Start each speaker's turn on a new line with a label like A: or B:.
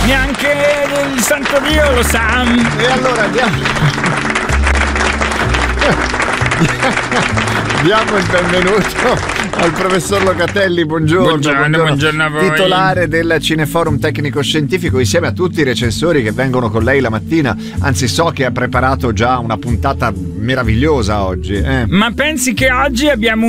A: neanche il santo Dio lo sa.
B: E allora diamo il benvenuto al professor Locatelli.
A: Buongiorno a voi.
B: Titolare del Cineforum Tecnico Scientifico, insieme a tutti i recensori che vengono con lei la mattina. Anzi, so che ha preparato già una puntata meravigliosa oggi.
A: Ma pensi che oggi abbiamo